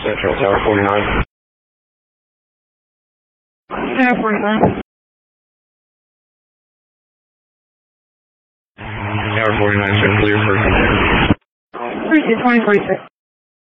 Central, Tower 49. Tower 49. Tower 49 has been cleared for... 2046.